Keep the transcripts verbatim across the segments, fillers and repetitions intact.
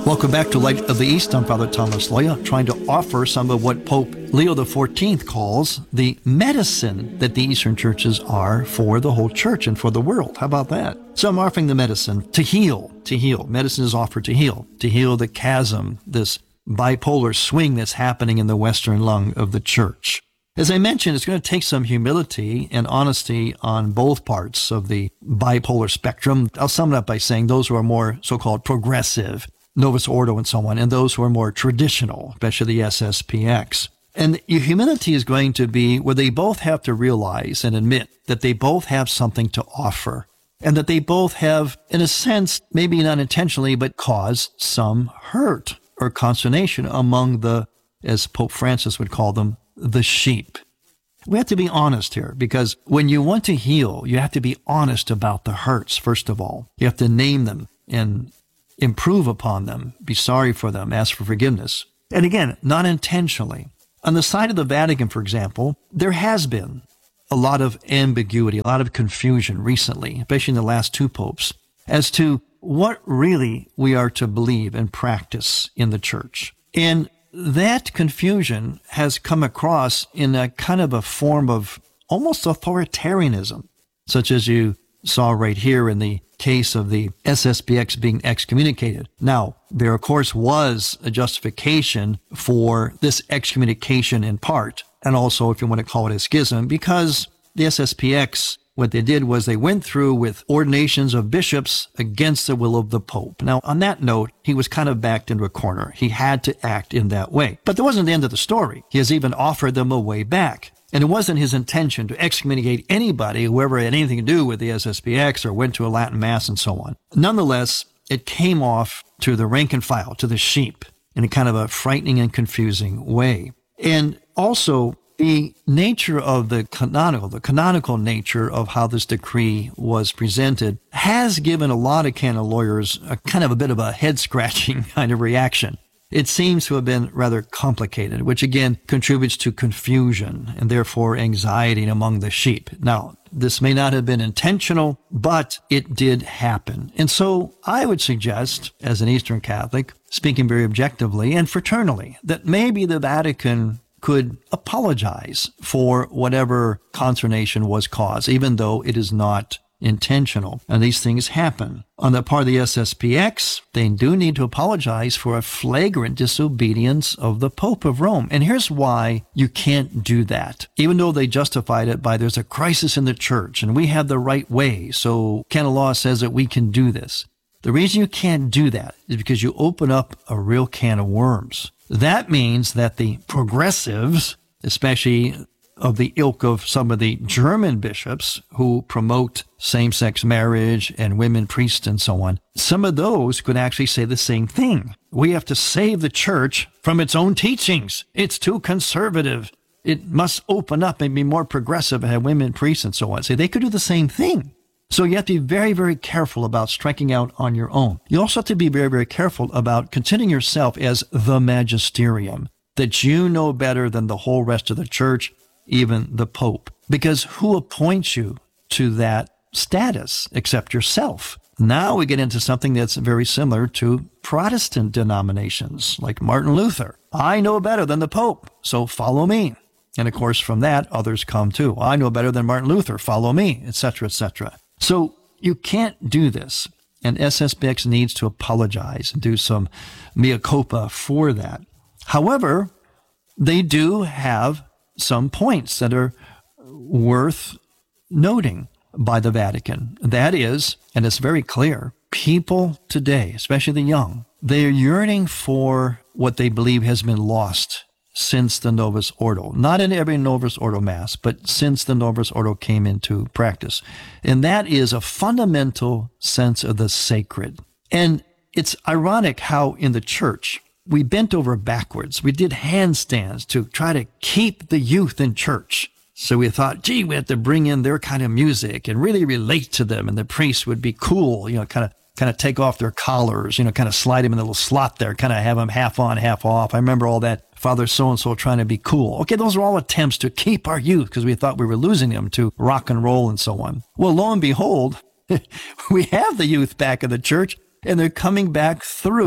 Welcome back to Light of the East. I'm Father Thomas Loya, trying to offer some of what Pope Leo the fourteenth calls the medicine that the Eastern churches are for the whole church and for the world. How about that? So I'm offering the medicine to heal, to heal. Medicine is offered to heal, to heal the chasm, this bipolar swing that's happening in the Western lung of the church. As I mentioned, it's going to take some humility and honesty on both parts of the bipolar spectrum. I'll sum it up by saying those who are more so-called progressive, Novus Ordo and so on, and those who are more traditional, especially the S S P X. And your humility is going to be where they both have to realize and admit that they both have something to offer, and that they both have, in a sense, maybe not intentionally, but caused some hurt or consternation among the, as Pope Francis would call them, the sheep. We have to be honest here, because when you want to heal, you have to be honest about the hurts, first of all. You have to name them and improve upon them, be sorry for them, ask for forgiveness. And again, not intentionally. On the side of the Vatican, for example, there has been a lot of ambiguity, a lot of confusion recently, especially in the last two popes, as to what really we are to believe and practice in the church. And that confusion has come across in a kind of a form of almost authoritarianism, such as you saw right here in the case of the S S P X being excommunicated. Now, there of course was a justification for this excommunication in part, and also if you want to call it a schism, because the S S P X, what they did was they went through with ordinations of bishops against the will of the Pope. Now, on that note, he was kind of backed into a corner. He had to act in that way. But that wasn't the end of the story. He has even offered them a way back. And it wasn't his intention to excommunicate anybody, whoever had anything to do with the S S P X or went to a Latin Mass and so on. Nonetheless, it came off to the rank and file, to the sheep, in a kind of a frightening and confusing way. And also, the nature of the canonical, the canonical nature of how this decree was presented has given a lot of canon lawyers a kind of a bit of a head-scratching kind of reaction. It seems to have been rather complicated, which again contributes to confusion and therefore anxiety among the sheep. Now, this may not have been intentional, but it did happen. And so I would suggest, as an Eastern Catholic, speaking very objectively and fraternally, that maybe the Vatican could apologize for whatever consternation was caused, even though it is not intentional. And these things happen. On the part of the S S P X, they do need to apologize for a flagrant disobedience of the Pope of Rome. And here's why you can't do that. Even though they justified it by there's a crisis in the church and we have the right way, so canon law says that we can do this. The reason you can't do that is because you open up a real can of worms. That means that the progressives, especially of the ilk of some of the German bishops who promote same-sex marriage and women priests and so on, some of those could actually say the same thing. We have to save the church from its own teachings. It's too conservative. It must open up and be more progressive and have women priests and so on. So they could do the same thing. So you have to be very, very careful about striking out on your own. You also have to be very, very careful about considering yourself as the magisterium, that you know better than the whole rest of the church, even the Pope. Because who appoints you to that status except yourself? Now we get into something that's very similar to Protestant denominations, like Martin Luther. I know better than the Pope, so follow me. And of course, from that, others come too. I know better than Martin Luther, follow me, et cetera, et cetera. So you can't do this. And S S P X needs to apologize and do some mea culpa for that. However, they do have some points that are worth noting by the Vatican. That is, and it's very clear, people today, especially the young, they are yearning for what they believe has been lost since the Novus Ordo. Not in every Novus Ordo Mass, but since the Novus Ordo came into practice. And that is a fundamental sense of the sacred. And it's ironic how in the church, we bent over backwards. We did handstands to try to keep the youth in church. So we thought, gee, we have to bring in their kind of music and really relate to them. And the priests would be cool, you know, kind of kind of take off their collars, you know, kind of slide them in the little slot there, kind of have them half on, half off. I remember all that, Father so-and-so trying to be cool. Okay, those are all attempts to keep our youth because we thought we were losing them to rock and roll and so on. Well, lo and behold, we have the youth back in the church, and they're coming back through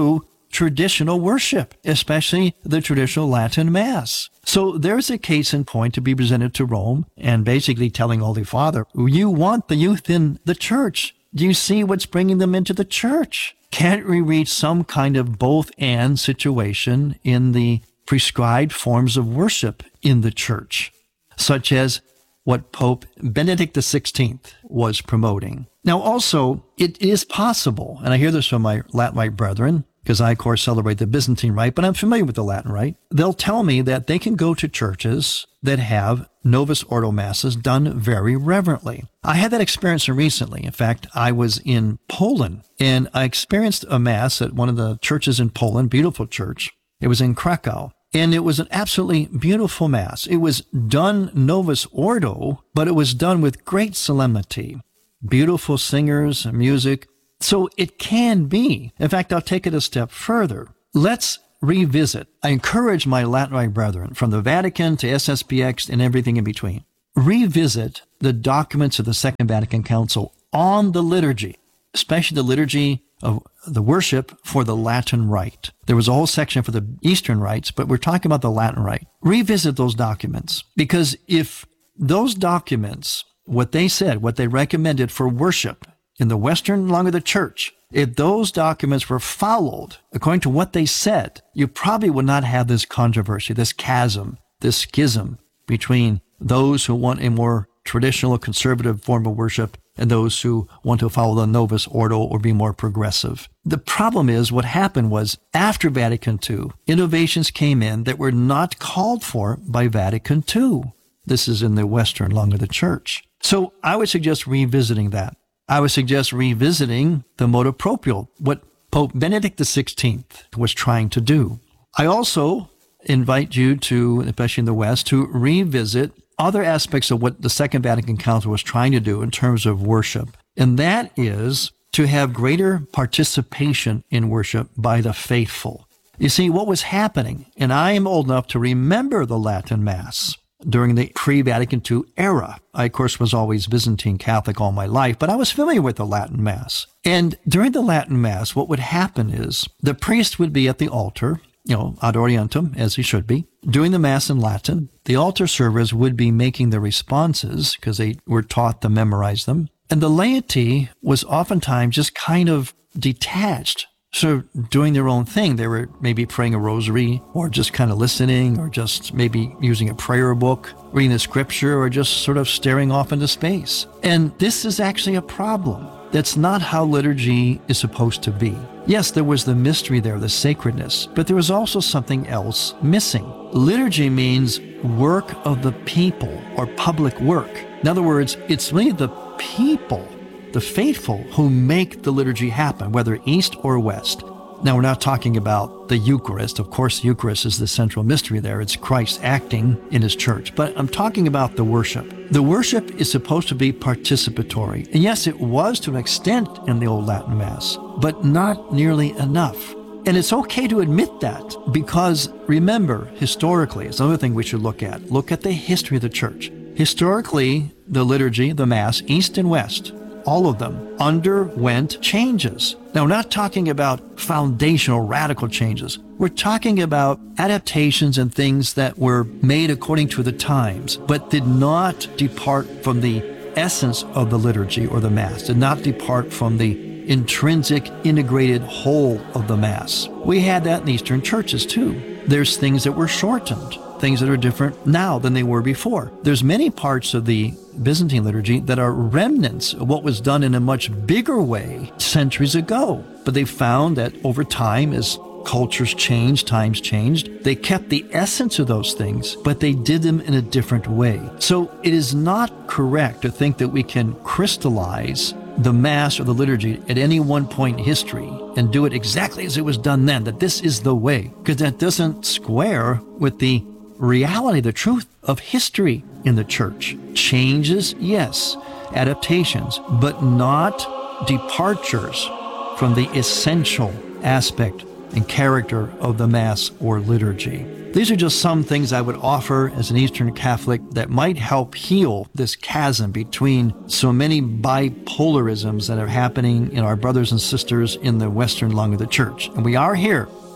traditional worship, especially the traditional Latin Mass. So there's a case in point to be presented to Rome and basically telling Holy Father, you want the youth in the church. Do you see what's bringing them into the church? Can't we reach some kind of both-and situation in the prescribed forms of worship in the church, such as what Pope Benedict the sixteenth was promoting? Now, also, it is possible, and I hear this from my Latin Rite brethren, because I, of course, celebrate the Byzantine Rite, but I'm familiar with the Latin Rite. They'll tell me that they can go to churches that have Novus Ordo Masses done very reverently. I had that experience recently. In fact, I was in Poland, and I experienced a Mass at one of the churches in Poland, beautiful church. It was in Krakow, and it was an absolutely beautiful Mass. It was done Novus Ordo, but it was done with great solemnity. Beautiful singers, music. So it can be. In fact, I'll take it a step further. Let's revisit. I encourage my Latin Rite brethren, from the Vatican to S S P X and everything in between, revisit the documents of the Second Vatican Council on the liturgy, especially the liturgy of the worship for the Latin Rite. There was a whole section for the Eastern rites, but we're talking about the Latin Rite. Revisit those documents, because if those documents, what they said, what they recommended for worship in the Western lung of the church, if those documents were followed according to what they said, you probably would not have this controversy, this chasm, this schism between those who want a more traditional conservative form of worship and those who want to follow the Novus Ordo or be more progressive. The problem is what happened was after Vatican Two, innovations came in that were not called for by Vatican Two. This is in the Western lung of the church. So I would suggest revisiting that. I would suggest revisiting the motu proprio, what Pope Benedict the sixteenth was trying to do. I also invite you to, especially in the West, to revisit other aspects of what the Second Vatican Council was trying to do in terms of worship. And that is to have greater participation in worship by the faithful. You see, what was happening, and I am old enough to remember the Latin Mass during the pre-Vatican Two era. I, of course, was always Byzantine Catholic all my life, but I was familiar with the Latin Mass. And during the Latin Mass, what would happen is the priest would be at the altar, you know, ad orientem, as he should be, doing the Mass in Latin. The altar servers would be making the responses because they were taught to memorize them. And the laity was oftentimes just kind of detached, sort of doing their own thing. They were maybe praying a rosary or just kind of listening or just maybe using a prayer book, reading the scripture, or just sort of staring off into space. And this is actually a problem. That's not how liturgy is supposed to be. Yes, there was the mystery there, the sacredness, but there was also something else missing. Liturgy means work of the people or public work. In other words, it's really the people, the faithful, who make the liturgy happen, whether East or West. Now, we're not talking about the Eucharist. Of course, the Eucharist is the central mystery there. It's Christ acting in his church. But I'm talking about the worship. The worship is supposed to be participatory. And yes, it was to an extent in the old Latin Mass, but not nearly enough. And it's okay to admit that, because remember, historically, it's another thing we should look at. Look at the history of the church. Historically, the liturgy, the Mass, East and West, all of them underwent changes. Now, we're not talking about foundational, radical changes. We're talking about adaptations and things that were made according to the times, but did not depart from the essence of the liturgy or the Mass, did not depart from the intrinsic, integrated whole of the Mass. We had that in Eastern churches too. There's things that were shortened, things that are different now than they were before. There's many parts of the Byzantine liturgy that are remnants of what was done in a much bigger way centuries ago. But they found that over time, as cultures changed, times changed, they kept the essence of those things, but they did them in a different way. So it is not correct to think that we can crystallize the Mass or the liturgy at any one point in history and do it exactly as it was done then, that this is the way, because that doesn't square with the reality, the truth of history in the church. Changes, yes, adaptations, but not departures from the essential aspect and character of the Mass or liturgy. These are just some things I would offer as an Eastern Catholic that might help heal this chasm between so many bipolarisms that are happening in our brothers and sisters in the Western lung of the church. And we are here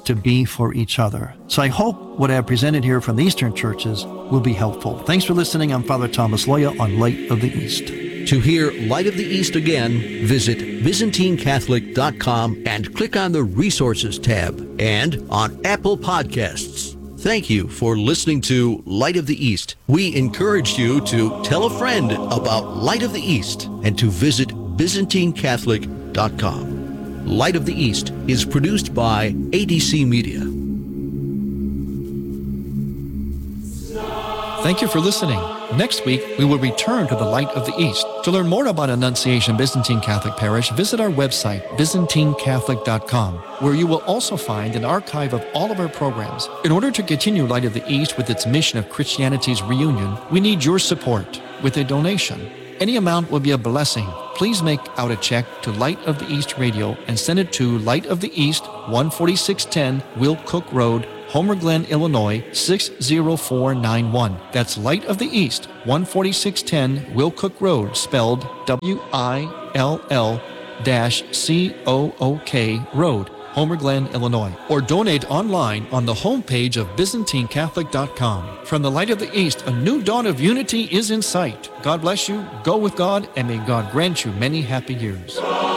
to be for each other. So I hope what I have presented here from the Eastern churches will be helpful. Thanks for listening. I'm Father Thomas Loya on Light of the East. To hear Light of the East again, visit Byzantine Catholic dot com and click on the Resources tab, and on Apple Podcasts. Thank you for listening to Light of the East. We encourage you to tell a friend about Light of the East and to visit Byzantine Catholic dot com. Light of the East is produced by A D C Media. Thank you for listening. Next week, we will return to the Light of the East. To learn more about Annunciation Byzantine Catholic Parish, visit our website, Byzantine Catholic dot com, where you will also find an archive of all of our programs. In order to continue Light of the East with its mission of Christianity's reunion, we need your support with a donation. Any amount will be a blessing. Please make out a check to Light of the East Radio and send it to Light of the East, one forty-six ten Will Cook Road, Homer Glen, Illinois, six zero four nine one. That's Light of the East, one forty-six ten Will Cook Road, spelled W I L L C O O K Road, Homer Glen, Illinois. Or donate online on the homepage of Byzantine Catholic dot com. From the Light of the East, a new dawn of unity is in sight. God bless you, go with God, and may God grant you many happy years.